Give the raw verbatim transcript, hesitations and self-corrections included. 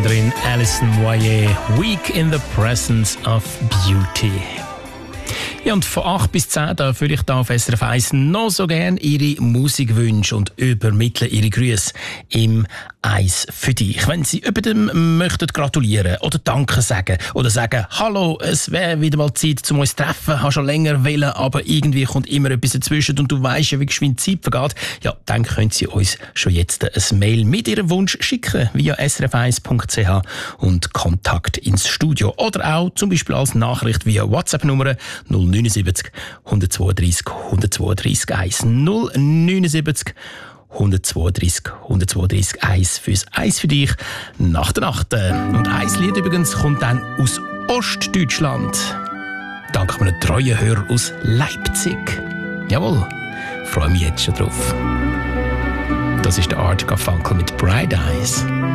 Engländerin Alison Moyet, Week in the Presence of Beauty. Ja, und von acht bis zehn darf ich da auf S R F eins noch so gerne Ihre Musikwünsche und übermittle Ihre Grüße im «Eins für dich». Wenn Sie jemandem möchten gratulieren oder Danke sagen oder sagen, hallo, es wäre wieder mal Zeit, um uns zu treffen, habe schon länger wollen, aber irgendwie kommt immer etwas dazwischen und du weisst ja, wie geschwind die Zeit vergeht, ja, dann können Sie uns schon jetzt ein Mail mit Ihrem Wunsch schicken via s r f eins punkt c h und Kontakt ins Studio. Oder auch zum Beispiel als Nachricht via WhatsApp-Nummer null neun sieben null, eins zwei drei, eins zwei drei eins null neun sieben null eins zwei drei, eins zwei drei eins fürs Eis für dich nach der Nacht. Und ein Lied übrigens kommt dann aus Ostdeutschland. Dank einem treuen Hörer aus Leipzig. Jawohl, freue mich jetzt schon drauf. Das ist der Art Garfunkel mit Bright Eyes.